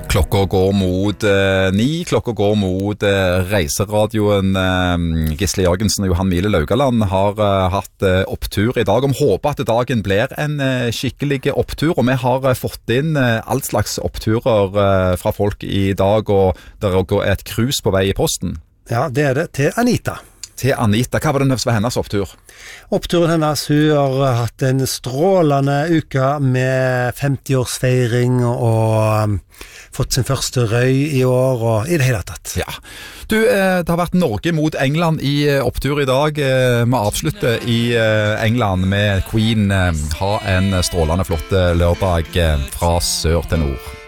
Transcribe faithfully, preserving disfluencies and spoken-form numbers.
Klokka går mot eh, ni, klokka går mot eh, reiseradioen. Eh, Gisle Jørgensen og Johan Mile Laugaland har eh, hatt eh, opptur i dag. Vi håper at dagen blir en eh, skikkelig opptur, og vi har eh, fått inn eh, alt slags oppturer eh, fra folk i dag, og det er et krus på vei i posten. Ja, det er det, til Anita. Til Anita. Hva var det som var hennes opptur? Oppturen hennes, hun har hatt en strålende uke med femtiårsfeiring og um, fått sin første røy i år og i det hele tatt. Ja. Du, eh, det har vært Norge mot England i eh, opptur i dag. Eh, vi avslutter i eh, England med Queen. Eh, ha en strålende flott lørdag eh, fra sør til nord.